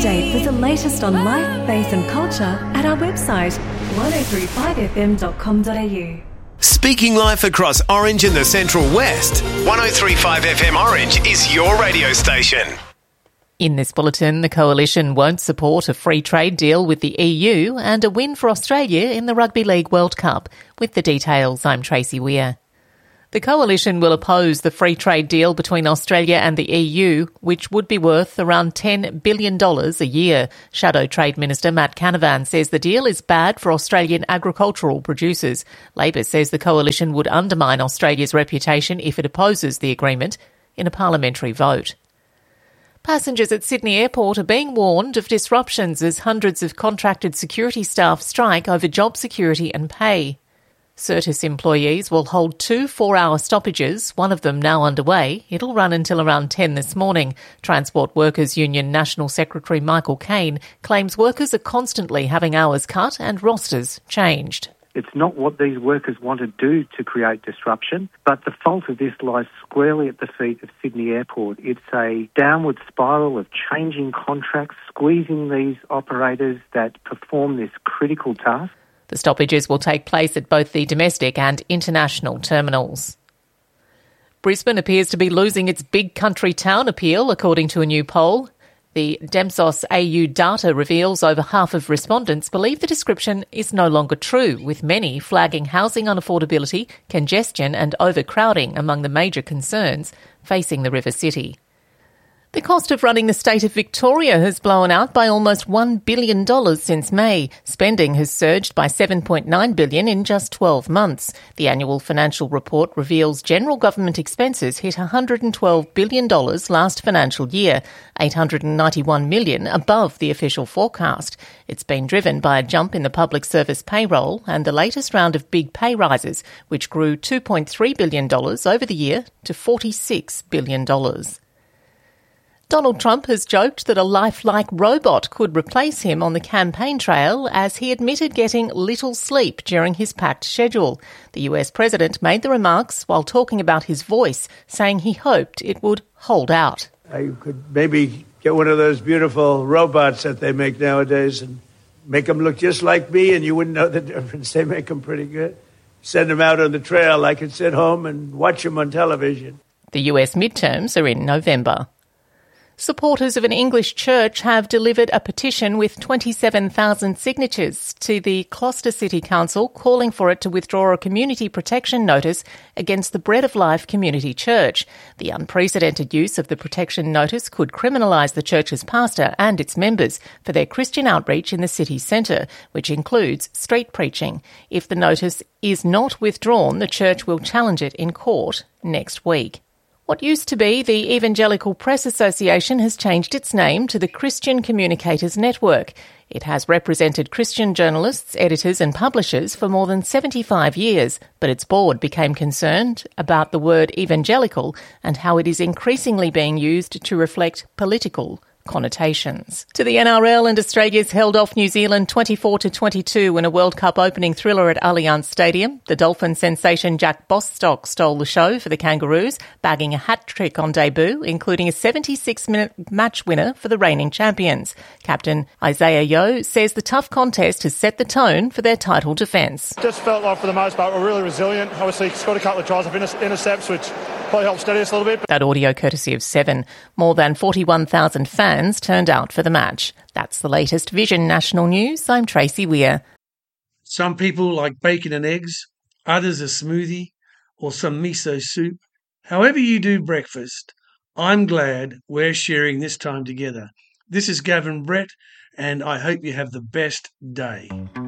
date with the latest on life, faith and culture at our website 1035fm.com.au. Speaking life across Orange and the Central West, 1035 FM Orange is your radio station. In this bulletin, the Coalition won't support a free trade deal with the EU and a win for Australia in the Rugby League World Cup. With the details, I'm Tracy Weir. The Coalition will oppose the free trade deal between Australia and the EU, which would be worth around $10 billion a year. Shadow Trade Minister Matt Canavan says the deal is bad for Australian agricultural producers. Labor says the Coalition would undermine Australia's reputation if it opposes the agreement in a parliamentary vote. Passengers at Sydney Airport are being warned of disruptions as hundreds of contracted security staff strike over job security and pay. Certis employees will hold 2 4-hour stoppages, one of them now underway. It'll run until around 10 this morning. Transport Workers Union National Secretary Michael Caine claims workers are constantly having hours cut and rosters changed. It's not what these workers want to do to create disruption, but the fault of this lies squarely at the feet of Sydney Airport. It's a downward spiral of changing contracts, squeezing these operators that perform this critical task. The stoppages will take place at both the domestic and international terminals. Brisbane appears to be losing its big country town appeal, according to a new poll. The Dempsos AU data reveals over half of respondents believe the description is no longer true, with many flagging housing unaffordability, congestion and overcrowding among the major concerns facing the river city. The cost of running the state of Victoria has blown out by almost $1 billion since May. Spending has surged by $7.9 billion in just 12 months. The annual financial report reveals general government expenses hit $112 billion last financial year, $891 million above the official forecast. It's been driven by a jump in the public service payroll and the latest round of big pay rises, which grew $2.3 billion over the year to $46 billion. Donald Trump has joked that a lifelike robot could replace him on the campaign trail as he admitted getting little sleep during his packed schedule. The US president made the remarks while talking about his voice, saying he hoped it would hold out. I could maybe get one of those beautiful robots that they make nowadays and make them look just like me and you wouldn't know the difference. They make them pretty good. Send them out on the trail. I could sit home and watch them on television. The US midterms are in November. Supporters of an English church have delivered a petition with 27,000 signatures to the Gloucester City Council calling for it to withdraw a community protection notice against the Bread of Life Community Church. The unprecedented use of the protection notice could criminalise the church's pastor and its members for their Christian outreach in the city centre, which includes street preaching. If the notice is not withdrawn, the church will challenge it in court next week. What used to be the Evangelical Press Association has changed its name to the Christian Communicators Network. It has represented Christian journalists, editors and publishers for more than 75 years, but its board became concerned about the word evangelical and how it is increasingly being used to reflect political connotations. To the NRL, and Australia's held off New Zealand 24-22 in a World Cup opening thriller at Allianz Stadium. The Dolphin sensation Jack Bostock stole the show for the Kangaroos, bagging a hat-trick on debut, including a 76-minute match winner for the reigning champions. Captain Isaiah Yeo says the tough contest has set the tone for their title defence. Just felt like for the most part we're really resilient. Obviously scored a couple of tries of intercepts, which probably helped steady us a little bit. That audio courtesy of Seven. More than 41,000 fans turned out for the match. That's the latest Vision National News. I'm Tracy Weir. Some people like bacon and eggs, others a smoothie or some miso soup. However you do breakfast, I'm glad we're sharing this time together. This is Gavin Brett, and I hope you have the best day.